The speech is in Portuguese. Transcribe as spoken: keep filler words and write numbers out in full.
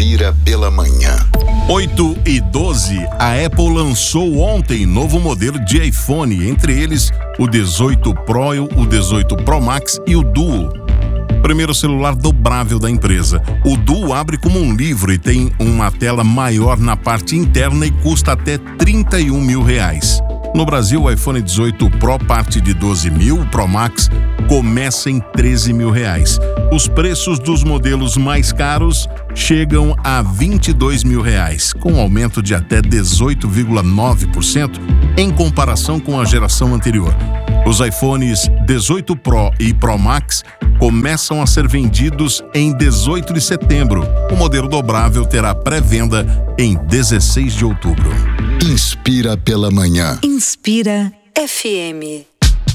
Inspira pela manhã. oito e doze, a Apple lançou ontem novo modelo de iPhone, entre eles o dezoito Pro, o dezoito Pro Max e o Duo. Primeiro celular dobrável da empresa. O Duo abre como um livro e tem uma tela maior na parte interna e custa até trinta e um mil reais. No Brasil, o iPhone dezoito Pro parte de doze mil, o Pro Max começa em treze mil reais. Os preços dos modelos mais caros chegam a vinte e dois mil reais, com um aumento de até dezoito vírgula nove por cento em comparação com a geração anterior. Os iPhones dezoito Pro e Pro Max começam a ser vendidos em dezoito de setembro. O modelo dobrável terá pré-venda em dezesseis de outubro. Inspira pela manhã. Inspira F M.